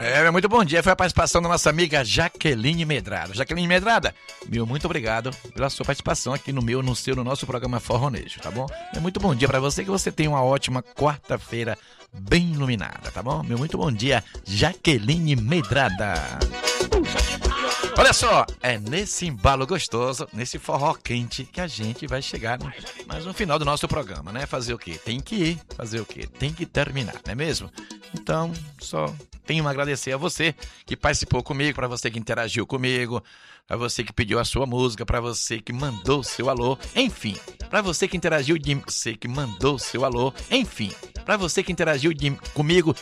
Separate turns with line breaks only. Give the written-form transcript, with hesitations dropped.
Muito bom dia. Foi a participação da nossa amiga Jaqueline Medrada. Jaqueline Medrada, muito obrigado pela sua participação aqui no nosso programa Forronejo, tá bom? Muito bom dia pra você, que você tenha uma ótima quarta-feira bem iluminada, tá bom? Muito bom dia, Jaqueline Medrada. Olha só, é nesse embalo gostoso, nesse forró quente, que a gente vai chegar mais no final do nosso programa, né? Fazer o quê? Tem que ir. Fazer o quê? Tem que terminar, não é mesmo? Então, só tenho a agradecer a você que participou comigo, para você que interagiu comigo, para você que pediu a sua música, para você que mandou o seu alô, enfim, para você que interagiu, você que mandou o seu alô, enfim, para você que interagiu comigo